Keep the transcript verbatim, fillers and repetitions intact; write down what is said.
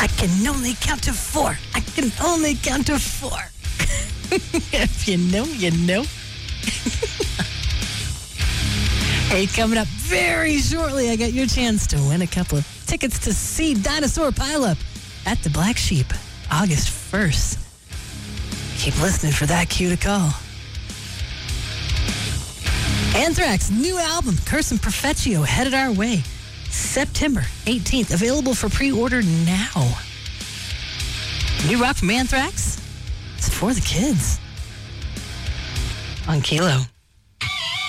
I can only count to four. I can only count to four. If you know, you know. Hey, coming up very shortly, I got your chance to win a couple of tickets to see Dinosaur Pileup at the Black Sheep, August first. Keep listening for that cue to call. Anthrax, new album, Curse and Perfectio, headed our way. September eighteenth, available for pre-order now. New rock from Anthrax? It's for the kids. On Kilo.